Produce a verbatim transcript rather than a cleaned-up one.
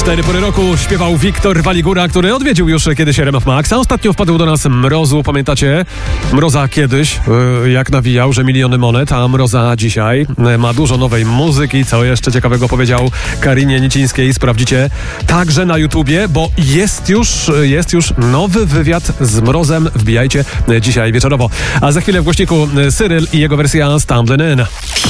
Cztery pory roku śpiewał Wiktor Waligura, który odwiedził już kiedyś R M F Max, a ostatnio wpadł do nas Mrozu. Pamiętacie? Mroza kiedyś, jak nawijał, że miliony monet, a Mroza dzisiaj ma dużo nowej muzyki. Co jeszcze ciekawego powiedział Karinie Nicińskiej, sprawdzicie także na YouTubie, bo jest już, jest już nowy wywiad z Mrozem. Wbijajcie dzisiaj wieczorowo. A za chwilę w głośniku Cyryl i jego wersja Stumbling In.